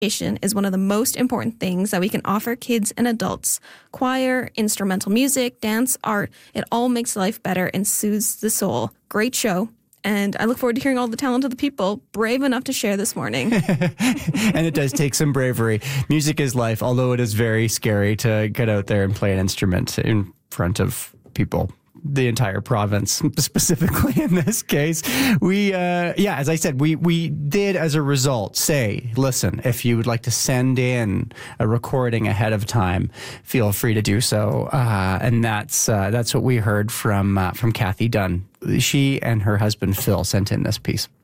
Education is one of the most important things that we can offer kids and adults. Choir, instrumental music, dance, art, it all makes life better and soothes the soul. Great show. And I look forward to hearing all the talent of the people brave enough to share this morning. And it does take some bravery. Music is life, although it is very scary to get out there and play an instrument in front of people. The entire province, specifically in this case. As I said, we did as a result say, listen, if you would like to send in a recording ahead of time, feel free to do so. And that's what we heard from Kathy Dunn. She and her husband, Phil, sent in this piece.